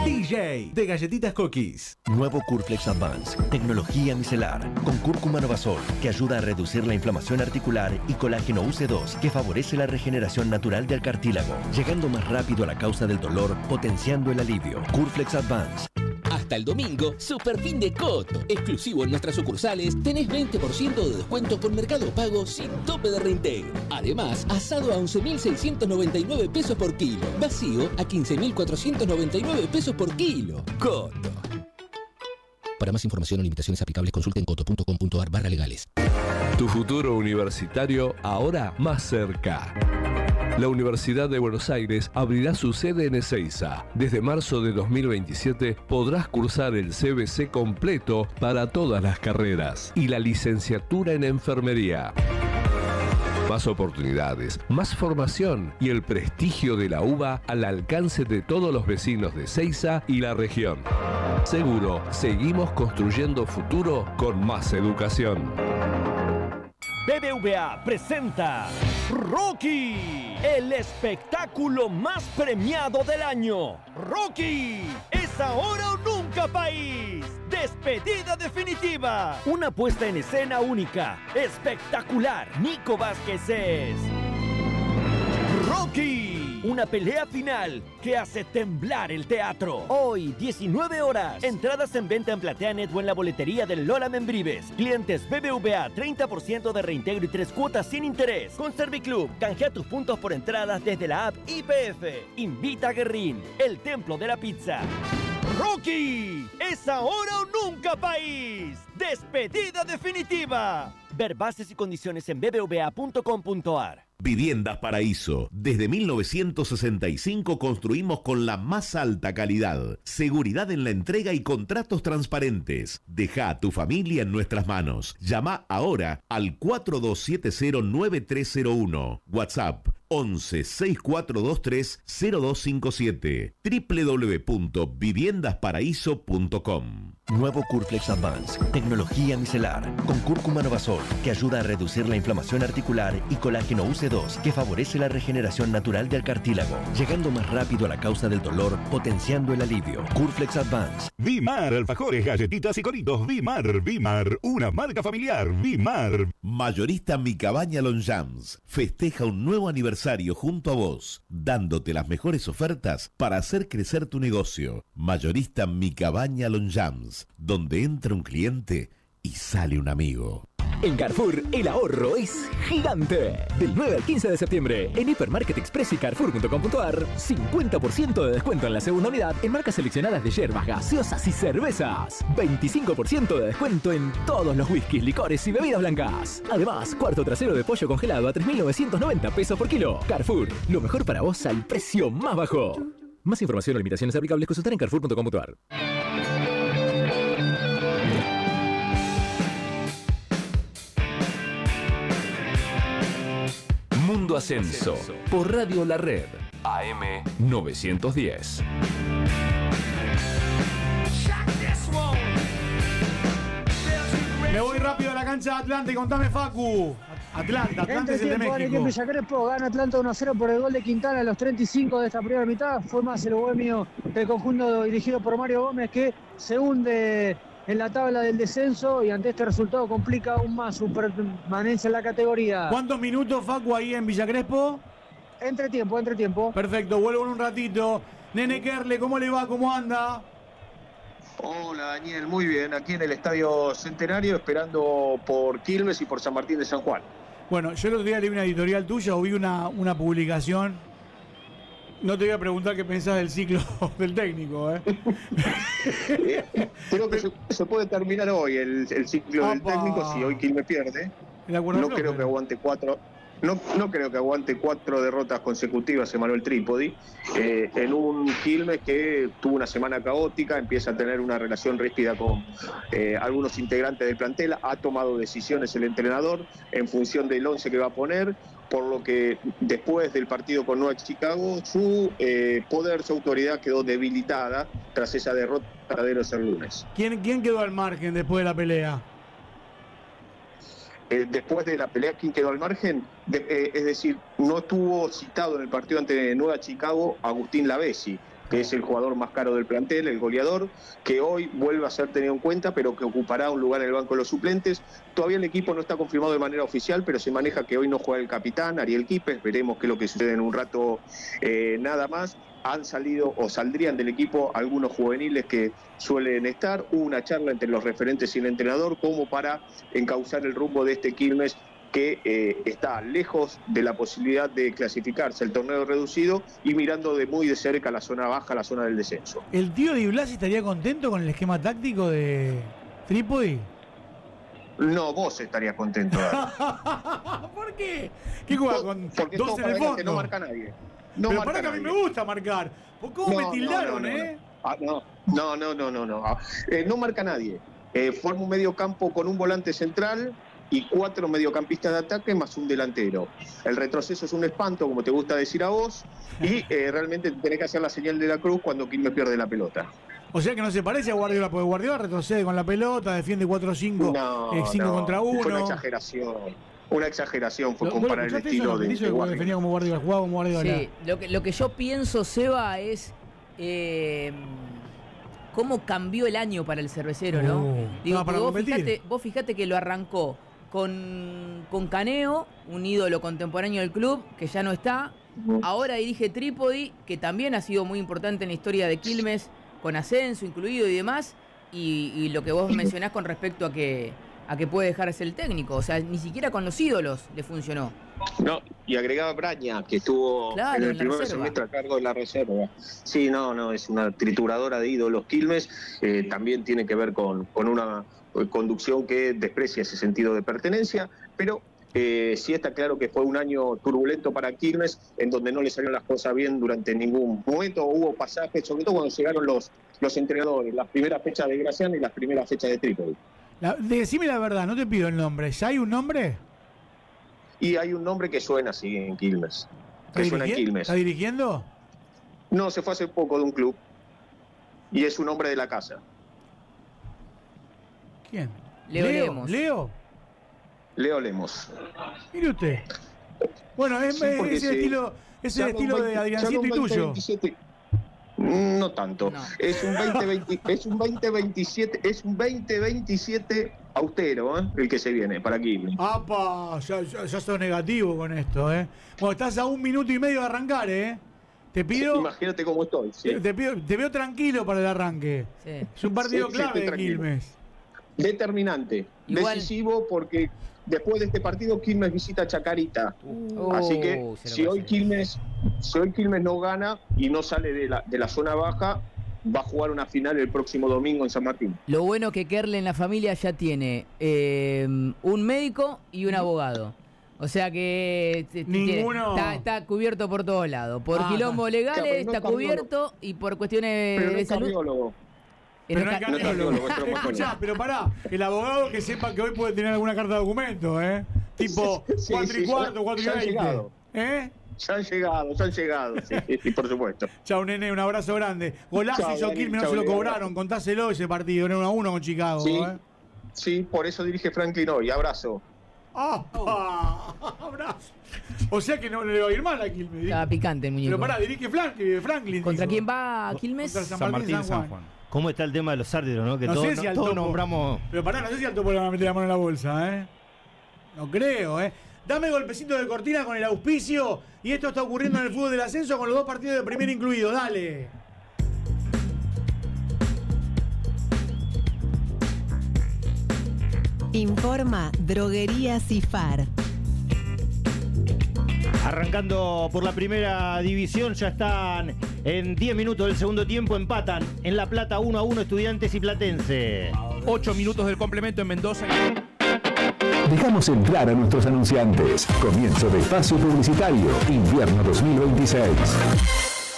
DJ de Galletitas Cookies. Nuevo Curflex Advance, tecnología micelar, con cúrcuma novasol, que ayuda a reducir la inflamación articular, y colágeno UC2, que favorece la regeneración natural del cartílago, llegando más rápido a la causa del dolor, potenciando el alivio. Curflex Advance. Hasta el domingo, Super Fin de Coto. Exclusivo en nuestras sucursales, tenés 20% de descuento con Mercado Pago sin tope de reintegro. Además, asado a 11.699 pesos por kilo. Vacío a 15.499 pesos por kilo. Coto. Para más información o limitaciones aplicables, consulten coto.com.ar/legales. Tu futuro universitario ahora más cerca. La Universidad de Buenos Aires abrirá su sede en Ezeiza. Desde marzo de 2027 podrás cursar el CBC completo para todas las carreras y la licenciatura en enfermería. Más oportunidades, más formación y el prestigio de la UBA al alcance de todos los vecinos de Ezeiza y la región. Seguro, seguimos construyendo futuro con más educación. BBVA presenta Rocky, el espectáculo más premiado del año. Rocky, es ahora o nunca, país. Despedida definitiva. Una puesta en escena única, espectacular. Nico Vázquez es Rocky, una pelea final que hace temblar el teatro. Hoy, 19 horas. Entradas en venta en PlateaNet o en la boletería del Lola Membrives. Clientes BBVA, 30% de reintegro y 3 cuotas sin interés. Con Serviclub, canjea tus puntos por entradas desde la app YPF. Invita a Guerrín, el templo de la pizza. Rocky, es ahora o nunca, país. Despedida definitiva. Ver bases y condiciones en bbva.com.ar. Viviendas Paraíso. Desde 1965 construimos con la más alta calidad, seguridad en la entrega y contratos transparentes. Deja a tu familia en nuestras manos. Llama ahora al 4270-9301. WhatsApp 11-6423-0257. www.viviendasparaíso.com. Nuevo Curflex Advance, tecnología micelar, con cúrcuma novasol, que ayuda a reducir la inflamación articular, y colágeno UC2, que favorece la regeneración natural del cartílago, llegando más rápido a la causa del dolor, potenciando el alivio. Curflex Advance. Vimar, alfajores, galletitas y coritos. Vimar, una marca familiar. Vimar. Mayorista Mi Cabaña Longchamps festeja un nuevo aniversario junto a vos, dándote las mejores ofertas para hacer crecer tu negocio. Mayorista Mi Cabaña Longchamps, donde entra un cliente y sale un amigo. En Carrefour, el ahorro es gigante. Del 9 al 15 de septiembre, en Hipermarket Express y Carrefour.com.ar, 50% de descuento en la segunda unidad en marcas seleccionadas de yerbas, gaseosas y cervezas. 25% de descuento en todos los whiskies, licores y bebidas blancas. Además, cuarto trasero de pollo congelado a 3.990 pesos por kilo. Carrefour, lo mejor para vos al precio más bajo. Más información o limitaciones aplicables, consultar en Carrefour.com.ar. Mundo Ascenso, por Radio La Red, AM 910. Me voy rápido a la cancha de Atlanta y contame, Facu. Atlanta es el de México. Villa Crespo gana Atlanta 1-0 por el gol de Quintana a los 35 de esta primera mitad. Fue más el bohemio del conjunto dirigido por Mario Gómez, que se hunde en la tabla del descenso y ante este resultado complica aún más su permanencia en la categoría. ¿Cuántos minutos, Facu, ahí en Villa Crespo? Entretiempo. Perfecto, vuelvo en un ratito. Nene Kerle, ¿cómo le va? ¿Cómo anda? Hola Daniel, muy bien, aquí en el Estadio Centenario esperando por Quilmes y por San Martín de San Juan. Bueno, yo el otro día leí una editorial tuya o vi una publicación. No te voy a preguntar qué pensás del ciclo del técnico, Creo que se puede terminar hoy el ciclo del técnico si hoy Quilmes pierde. No creo que aguante cuatro. No creo que aguante 4 derrotas consecutivas Emanuel Trípodi, en un Quilmes que tuvo una semana caótica, empieza a tener una relación ríspida con algunos integrantes del plantel, ha tomado decisiones el entrenador en función del 11 que va a poner, por lo que después del partido con Nueva Chicago, su poder, su autoridad quedó debilitada tras esa derrota de los el lunes. ¿Quién quedó al margen después de la pelea? Después de la pelea, ¿quién quedó al margen? Es decir, no estuvo citado en el partido ante Nueva Chicago Agustín Lavesi, que es el jugador más caro del plantel, el goleador, que hoy vuelve a ser tenido en cuenta, pero que ocupará un lugar en el banco de los suplentes. Todavía el equipo no está confirmado de manera oficial, pero se maneja que hoy no juega el capitán, Ariel Quipes. Veremos qué es lo que sucede en un rato nada más. Han salido o saldrían del equipo algunos juveniles que suelen estar. Hubo una charla entre los referentes y el entrenador como para encauzar el rumbo de este Quilmes, que está lejos de la posibilidad de clasificarse el torneo reducido y mirando de muy de cerca la zona baja, la zona del descenso. ¿El tío Di Blasi estaría contento con el esquema táctico de Trípodi? No, vos estarías contento. ¿Por qué? ¿Qué juega con porque dos en el fondo? No marca nadie. No, pero para que a mí me gusta marcar. ¿Cómo me tildaron, No. No marca nadie. Forma un medio campo con un volante central y 4 mediocampistas de ataque más un delantero. El retroceso es un espanto, como te gusta decir a vos, y realmente tenés que hacer la señal de la cruz cuando Quilmes pierde la pelota. O sea que no se parece a Guardiola, porque Guardiola retrocede con la pelota, defiende 4-5, 5 contra 1. Fue una exageración fue comparar el estilo de Guardiola. Defendía como Guardiola, jugaba como Guardiola. Sí, lo que yo pienso, Seba, es cómo cambió el año para el cervecero, ¿no? Digo, para vos fijate que lo arrancó con Caneo, un ídolo contemporáneo del club, que ya no está. Ahora dirige Trípodi, que también ha sido muy importante en la historia de Quilmes, con ascenso incluido y demás. Y lo que vos mencionás con respecto a que puede dejarse el técnico. O sea, ni siquiera con los ídolos le funcionó. No, y agregaba Braña, que estuvo en el primer semestre a cargo de la reserva. Sí, no, es una trituradora de ídolos Quilmes. También tiene que ver con una conducción que desprecia ese sentido de pertenencia, pero sí está claro que fue un año turbulento para Quilmes, en donde no le salieron las cosas bien durante ningún momento. Hubo pasajes, sobre todo cuando llegaron los entrenadores, las primeras fechas de Graciano y las primeras fechas de Trípodi. Decime la verdad, no te pido el nombre. ¿Ya hay un nombre? Y hay un nombre que suena así en Quilmes. ¿Está dirigiendo? No, se fue hace poco de un club. Y es un hombre de la casa. ¿Quién? Leo Lemos. Mire usted. Bueno, es el estilo de Adriancito y tuyo. 27. No tanto. No. Es un 2027 austero, el que se viene para Quilmes. ¡Apa! Ya sos negativo con esto, Bueno, estás a 1 minuto y medio de arrancar, Te pido. Imagínate cómo estoy. Sí. Te veo tranquilo para el arranque. Sí. Es un partido clave de Quilmes. Determinante, decisivo, porque después de este partido Quilmes visita Chacarita. Así que si hoy Quilmes no gana y no sale de la zona baja, va a jugar una final el próximo domingo en San Martín. Lo bueno que Kerle en la familia ya tiene un médico y un abogado. O sea que está cubierto por todos lados. Por quilombos legales está cubierto y por cuestiones de salud. Cardiólogo. Pero no hay cardiólogo. Escuchá, pero pará, el abogado que sepa que hoy puede tener alguna carta de documento, tipo 4 y cuarto, 4 y 20. Ya han llegado, sí, por supuesto. Chau, nene, un abrazo grande. Golazo hizo Quilmes, no se lo cobraron, contáselo ese partido, era 1-1 con Chicago. Sí, por eso dirige Franklin hoy, abrazo. Abrazo. O sea que no le va a ir mal a Quilmes. Estaba picante el muñeco. Pero pará, dirige Franklin. ¿Contra quién va Quilmes? Contra San Martín, San Juan. ¿Cómo está el tema de los árbitros, no? Que no sé si todos nombramos. Pero pará, no sé si al Topo le van a meter la mano en la bolsa, No creo, Dame golpecito de cortina con el auspicio. Y esto está ocurriendo en el fútbol del ascenso con los 2 partidos de primera incluidos. Dale. Informa Droguería Cifar. Arrancando por la primera división, ya están en 10 minutos del segundo tiempo, empatan en La Plata 1-1 Estudiantes y Platense. 8 minutos del complemento en Mendoza. Dejamos entrar a nuestros anunciantes. Comienzo de espacio publicitario, invierno 2026.